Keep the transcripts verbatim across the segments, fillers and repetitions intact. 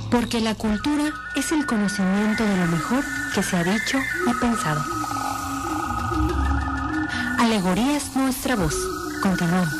Porque la cultura es el conocimiento de lo mejor que se ha dicho y pensado. Alegoría es nuestra voz. Continuamos.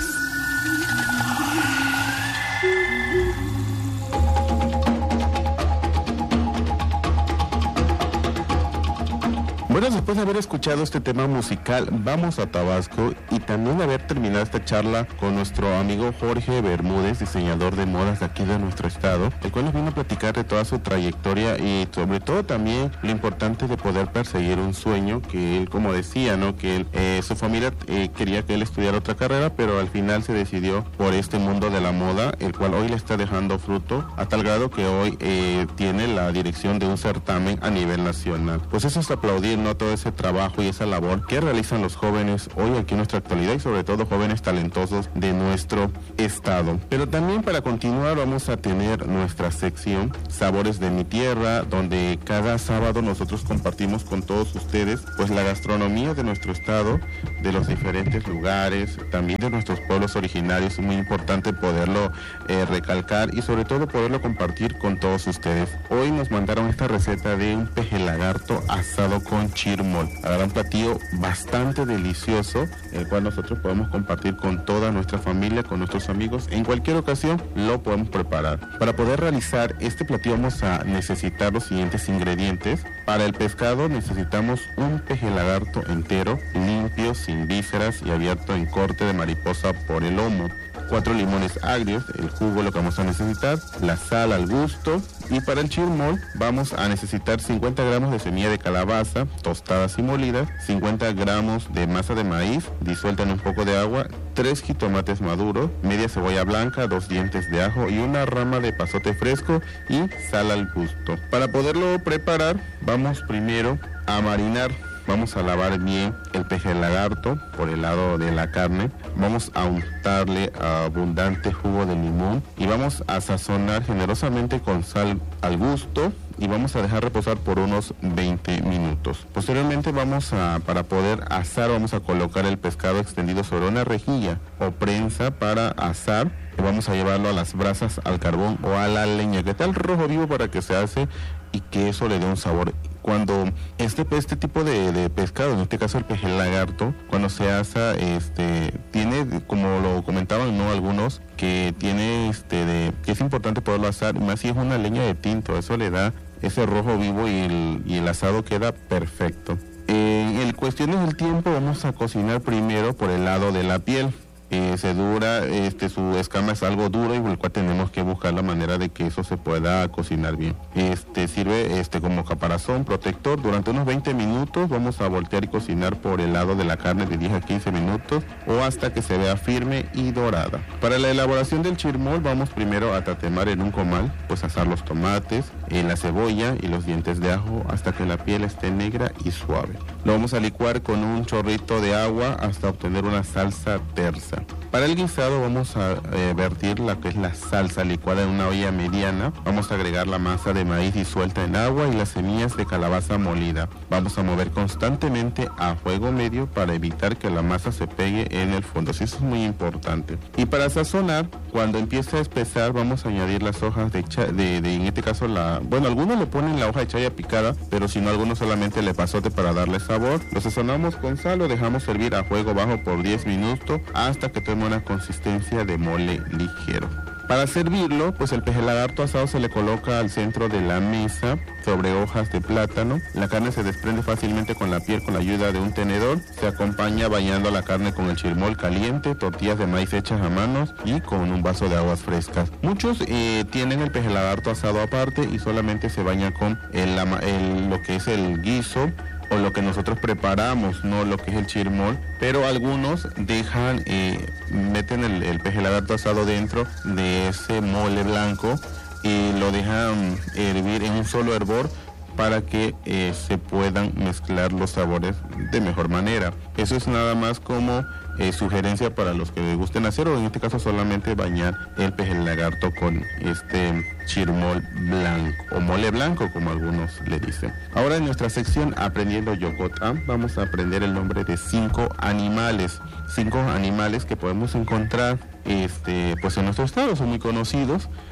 Bueno, después de haber escuchado este tema musical, vamos a Tabasco y también de haber terminado esta charla con nuestro amigo Jorge Bermúdez, diseñador de modas de aquí de nuestro estado, el cual nos vino a platicar de toda su trayectoria y sobre todo también lo importante de poder perseguir un sueño que él, como decía, ¿no? que él, eh, su familia eh, quería que él estudiara otra carrera, pero al final se decidió por este mundo de la moda, el cual hoy le está dejando fruto a tal grado que hoy eh, tiene la dirección de un certamen a nivel nacional. Pues eso es aplaudir, ¿no? Todo ese trabajo y esa labor que realizan los jóvenes hoy aquí en nuestra actualidad y sobre todo jóvenes talentosos de nuestro estado. Pero también para continuar vamos a tener nuestra sección Sabores de mi Tierra, donde cada sábado nosotros compartimos con todos ustedes pues la gastronomía de nuestro estado, de los diferentes lugares, también de nuestros pueblos originarios. Es muy importante poderlo eh, recalcar y sobre todo poderlo compartir con todos ustedes. Hoy nos mandaron esta receta de un peje lagarto asado con chirmol. Habrá un platillo bastante delicioso, el cual nosotros podemos compartir con toda nuestra familia, con nuestros amigos. En cualquier ocasión lo podemos preparar. Para poder realizar este platillo vamos a necesitar los siguientes ingredientes. Para el pescado necesitamos un peje lagarto entero, limpio, sin vísceras y abierto en corte de mariposa por el lomo. Cuatro limones agrios, el jugo lo que vamos a necesitar, la sal al gusto. Y para el chirmol vamos a necesitar cincuenta gramos de semilla de calabaza, tostadas y molidas, cincuenta gramos de masa de maíz disuelta en un poco de agua, tres jitomates maduros, media cebolla blanca, dos dientes de ajo y una rama de pasote fresco y sal al gusto. Para poderlo preparar vamos primero a marinar. Vamos a lavar bien el peje lagarto por el lado de la carne. Vamos a untarle abundante jugo de limón y vamos a sazonar generosamente con sal al gusto y vamos a dejar reposar por unos veinte minutos. Posteriormente vamos a, para poder asar, vamos a colocar el pescado extendido sobre una rejilla o prensa para asar. Vamos a llevarlo a las brasas, al carbón o a la leña, que está el rojo vivo para que se hace y que eso le dé un sabor. Cuando este, este tipo de, de pescado, en este caso el peje lagarto, cuando se asa, este, tiene, como lo comentaban, ¿no? Algunos, que tiene, este, de, que es importante poderlo asar, más si es una leña de tinto, eso le da ese rojo vivo y el, y el asado queda perfecto. En el cuestiones del tiempo vamos a cocinar primero por el lado de la piel. Eh, se dura, este, su escama es algo duro y por el cual tenemos que buscar la manera de que eso se pueda cocinar bien. Este sirve este como caparazón protector. Durante unos veinte minutos vamos a voltear y cocinar por el lado de la carne de diez a quince minutos o hasta que se vea firme y dorada. Para la elaboración del chirmol vamos primero a tatemar en un comal, pues asar los tomates, eh, la cebolla y los dientes de ajo hasta que la piel esté negra y suave. Lo vamos a licuar con un chorrito de agua hasta obtener una salsa tersa. Para el guisado vamos a eh, vertir la que es la salsa licuada en una olla mediana. Vamos a agregar la masa de maíz disuelta en agua y las semillas de calabaza molida. Vamos a mover constantemente a fuego medio para evitar que la masa se pegue en el fondo. Eso es muy importante. Y para sazonar, cuando empiece a espesar, vamos a añadir las hojas de, de, de en este caso la... Bueno, algunos le ponen la hoja de chaya picada, pero si no, algunos solamente le pasote para darle sabor. Lo sazonamos con sal, lo dejamos servir a fuego bajo por diez minutos hasta que tome una consistencia de mole ligero. Para servirlo, pues el peje lagarto asado se le coloca al centro de la mesa sobre hojas de plátano. La carne se desprende fácilmente con la piel con la ayuda de un tenedor. Se acompaña bañando la carne con el chirmol caliente, tortillas de maíz hechas a manos y con un vaso de aguas frescas. Muchos eh, tienen el peje lagarto asado aparte y solamente se baña con el, el, lo que es el guiso o lo que nosotros preparamos, no lo que es el chirmol, pero algunos dejan, eh, meten el, el peje lagarto asado dentro de ese mole blanco y lo dejan hervir en un solo hervor para que eh, se puedan mezclar los sabores de mejor manera. Eso es nada más como eh, sugerencia para los que les gusten hacer, o en este caso solamente bañar el peje lagarto con este chirmol blanco o mole blanco, como algunos le dicen. Ahora en nuestra sección Aprendiendo Yokotá vamos a aprender el nombre de cinco animales, cinco animales que podemos encontrar este, pues en nuestro estado, son muy conocidos.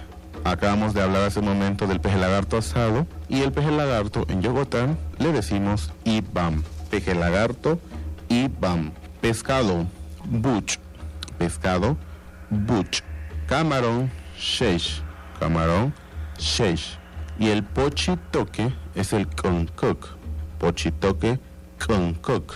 Acabamos de hablar hace un momento del peje lagarto asado, y el peje lagarto en Yogotán le decimos ibam. Peje lagarto, ibam. Pescado, buch. Pescado, buch. Camarón, sheish. Camarón, sheish. Y el pochitoque es el konkok. Pochitoque, konkok.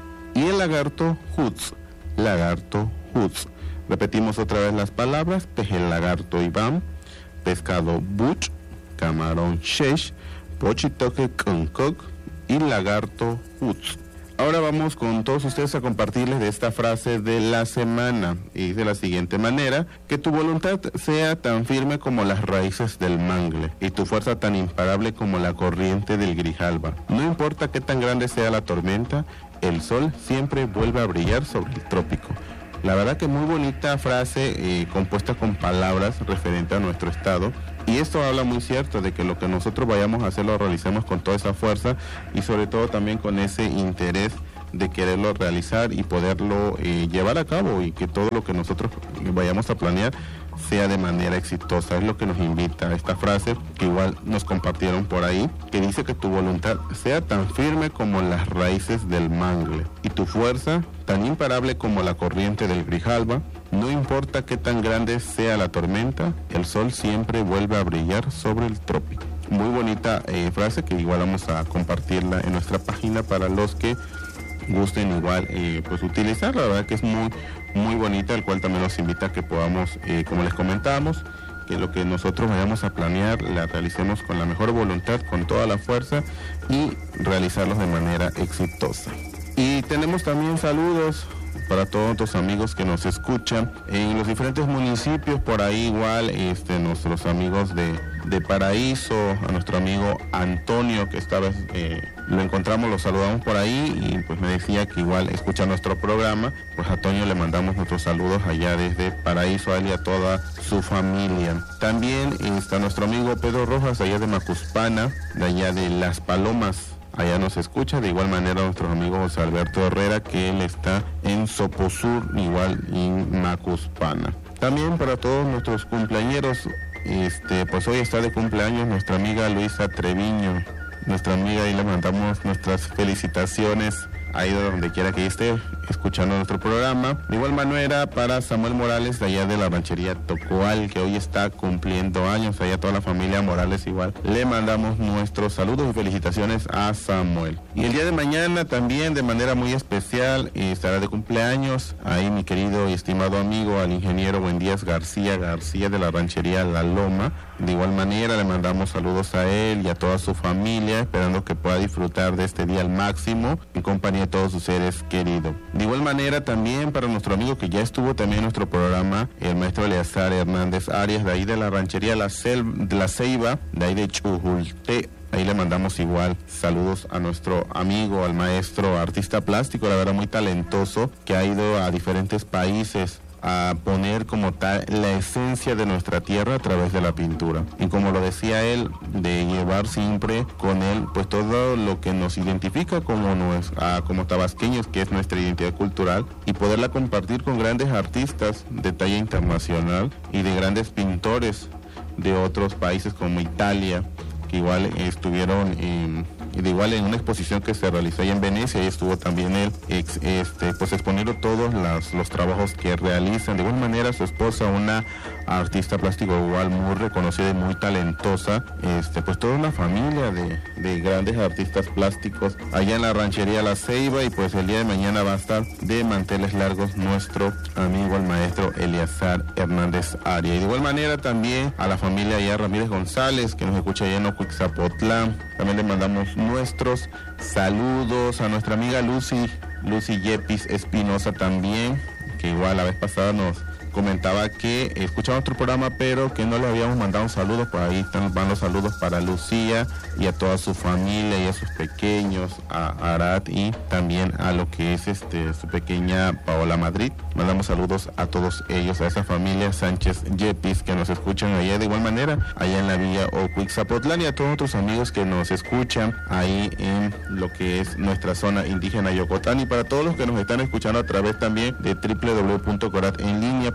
Y el lagarto, hutz. Lagarto, hutz. Repetimos otra vez las palabras: peje lagarto ibam, pescado buch, camarón sheish, pochitoque konkok y lagarto hutz. Ahora vamos con todos ustedes a compartirles de esta frase de la semana, y de la siguiente manera: que tu voluntad sea tan firme como las raíces del mangle y tu fuerza tan imparable como la corriente del Grijalba. No importa qué tan grande sea la tormenta, el sol siempre vuelve a brillar sobre el trópico. La verdad que muy bonita frase, eh, compuesta con palabras referente a nuestro estado, y esto habla muy cierto de que lo que nosotros vayamos a hacer lo realicemos con toda esa fuerza y sobre todo también con ese interés de quererlo realizar y poderlo eh, llevar a cabo, y que todo lo que nosotros vayamos a planear sea de manera exitosa. Es lo que nos invita a esta frase que igual nos compartieron por ahí, que dice que tu voluntad sea tan firme como las raíces del mangle y tu fuerza tan imparable como la corriente del Grijalba. No importa qué tan grande sea la tormenta, el sol siempre vuelve a brillar sobre el trópico. Muy bonita eh, frase que igual vamos a compartirla en nuestra página para los que gusten igual eh, pues utilizar. La verdad que es muy muy bonita, el cual también nos invita a que podamos, eh, como les comentábamos, que lo que nosotros vayamos a planear la realicemos con la mejor voluntad, con toda la fuerza, y realizarlos de manera exitosa. Y tenemos también saludos para todos nuestros amigos que nos escuchan en los diferentes municipios. Por ahí igual este, nuestros amigos de, de Paraíso, a nuestro amigo Antonio, que esta vez eh, lo encontramos, lo saludamos por ahí, y pues me decía que igual escucha nuestro programa. Pues a Antonio le mandamos nuestros saludos allá desde Paraíso, a él y a toda su familia. También está nuestro amigo Pedro Rojas, allá de Macuspana, de allá de Las Palomas. Allá nos escucha. De igual manera nuestro amigo José Alberto Herrera, que él está en Soposur, igual en Macuspana. También para todos nuestros cumpleañeros, este, pues hoy está de cumpleaños nuestra amiga Luisa Treviño, nuestra amiga, y le mandamos nuestras felicitaciones ahí de donde quiera que esté escuchando nuestro programa. De igual manera para Samuel Morales, de allá de la ranchería Tocoal, que hoy está cumpliendo años, allá toda la familia Morales igual, le mandamos nuestros saludos y felicitaciones a Samuel. Y el día de mañana también de manera muy especial estará de cumpleaños ahí mi querido y estimado amigo, al ingeniero Buendías García García de la ranchería La Loma. De igual manera le mandamos saludos a él y a toda su familia, esperando que pueda disfrutar de este día al máximo en compañía de todos sus seres queridos. De igual manera también para nuestro amigo que ya estuvo también en nuestro programa, el maestro Eleazar Hernández Arias, de ahí de la ranchería La, Cel- de la Ceiba, de ahí de Chujulte. Ahí le mandamos igual saludos a nuestro amigo, al maestro artista plástico, la verdad muy talentoso, que ha ido a diferentes países a poner como tal la esencia de nuestra tierra a través de la pintura. Y como lo decía él, de llevar siempre con él pues todo lo que nos identifica como, nos, ah, como tabasqueños, que es nuestra identidad cultural, y poderla compartir con grandes artistas de talla internacional y de grandes pintores de otros países como Italia, que igual estuvieron en, de igual en una exposición que se realizó allá en Venecia, y estuvo también él ex, este, pues exponiendo todos los, los trabajos que realizan. De igual manera su esposa, una artista plástico igual muy reconocida y muy talentosa, este, pues toda una familia de, de grandes artistas plásticos allá en la ranchería La Ceiba. Y pues el día de mañana va a estar de manteles largos nuestro amigo el maestro Eleazar Hernández Arias. Y de igual manera también a la familia allá Ramírez González, que nos escucha allá en Ocuixapotlán, también le mandamos nuestros saludos. A nuestra amiga Lucy, Lucy Yepis Espinosa también, que igual la vez pasada nos comentaba que escuchaba nuestro programa, pero que no le habíamos mandado saludos. Por ahí están, van los saludos para Lucía y a toda su familia y a sus pequeños, a Arad y también a lo que es este su pequeña Paola Madrid. Mandamos saludos a todos ellos, a esa familia Sánchez Yepis que nos escuchan allá de igual manera, allá en la villa Ocuixapotlán, y a todos otros amigos que nos escuchan ahí en lo que es nuestra zona indígena Yocotán, y para todos los que nos están escuchando a través también de doble u doble u doble u punto corat en línea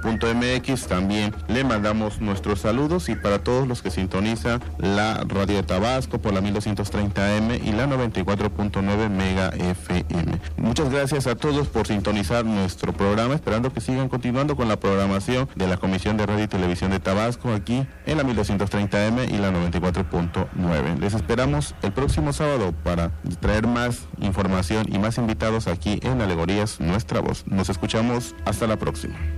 punto m x. También le mandamos nuestros saludos, y para todos los que sintonizan la radio de Tabasco por la mil doscientos treinta eme y la noventa y cuatro punto nueve mega efe eme. Muchas gracias a todos por sintonizar nuestro programa, esperando que sigan continuando con la programación de la Comisión de Radio y Televisión de Tabasco aquí en la mil doscientos treinta eme y la noventa y cuatro punto nueve. Les esperamos el próximo sábado para traer más información y más invitados aquí en Alegorías Nuestra Voz. Nos escuchamos, hasta la próxima.